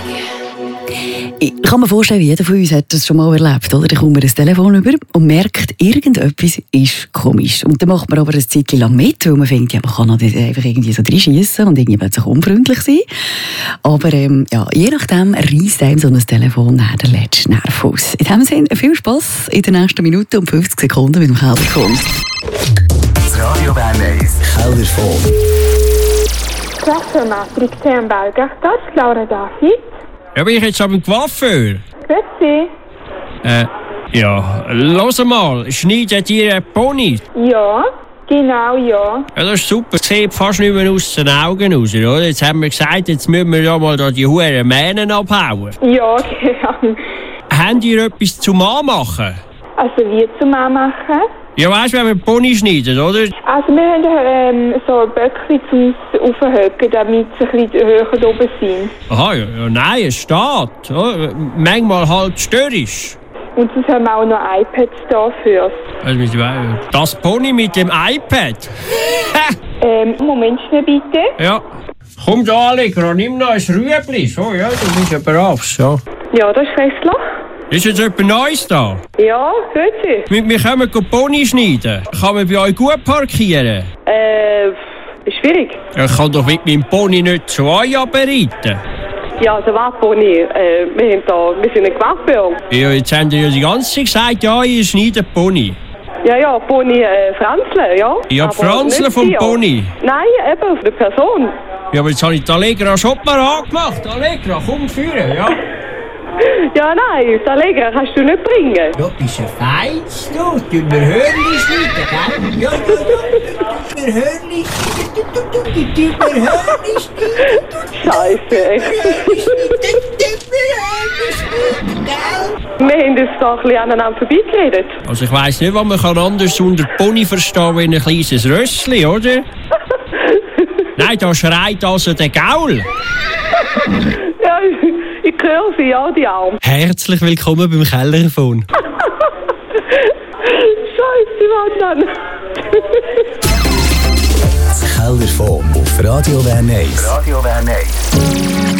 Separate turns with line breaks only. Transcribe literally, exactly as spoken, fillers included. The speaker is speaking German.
Ich kann mir vorstellen, jeder von uns hat das schon mal erlebt, oder? Da kommt man ein Telefon über und merkt, irgendetwas ist komisch. Und dann macht man aber ein Zeit lang mit, weil man denkt, ja, man kann nicht einfach irgendwie so reinschiessen und irgendwie plötzlich unfreundlich sein. Aber ähm, ja, je nachdem reisst einem so ein Telefon nach der letzten Nerv aus. In diesem Sinne, viel Spass in den nächsten Minuten und fünfzig Sekunden mit dem Kelderfon.
Das Radio Bern eins Kelderfon.
Wassermatrix am Belgachtal, Laura David.
Ja, bin ich jetzt aber im Coiffeur?
Grüezi.
Äh, ja, los mal, schneidet ihr einen Pony?
Ja, genau, ja.
Ja, das ist super, es sieht fast nicht mehr aus den Augen raus, oder? Jetzt haben wir gesagt, jetzt müssen wir ja mal da die huren Mähnen abhauen.
Ja, genau.
Habt ihr etwas zum Anmachen?
Also wie zum Anmachen?
Ja, weißt du, wenn wir einen Pony schneiden, oder?
Also wir haben ähm, so ein Böckchen zum Aufhöcken, damit sie ein bisschen höher oben sind.
Aha, ja, ja nein, es steht. Ja, manchmal halt störrisch.
Und sonst haben wir auch noch iPads dafür.
Das Pony mit dem iPad?
ähm, Moment schnell bitte.
Ja. Komm da, Allegra, nimm noch ein Rüebli. So, ja, du bist ja brav. So.
Ja, das ist Restler.
Ist jetzt etwas Neues da?
Ja, grüezi.
Wir, wir können Pony schneiden. Kann man bei euch gut parkieren?
Äh, schwierig.
Ich kann doch mit meinem Pony nicht zu euch abreiten.
Ja, also was, Pony? Äh, wir, haben da, wir sind ein Coiffeur.
Ja, jetzt haben die ja die ganze Zeit gesagt, ja, ihr schneidet Pony.
Ja, ja, Pony äh, Franzle, ja.
Ja, die Franzle vom
Tier.
Pony?
Nein, eben, von der Person.
Ja, aber jetzt habe ich die Allegra schon mal angemacht. Allegra, komm führen, ja?
Ja, nein, das Allegra kannst du nicht bringen.
Ja, bist du fein, du? Tun wir Hörnli schneiden, gell? Ja, ja, ja, tun wir Hörnli schneiden, tun wir Hörnli schneiden.
Scheiße, echt. Wir haben jetzt da ein bisschen aneinander vorbeigeredet.
Also ich weiss nicht, was man kann anders unter Pony verstehen wie ein kleines Rössli, oder? Nein, da schreit also der Gaul.
Ja, ich höre sie, ja, die Arme.
Herzlich willkommen beim Kellerfon.
Scheiße, Mann.
Das Kelderfon auf Radio Bern eins. Radio Bern eins.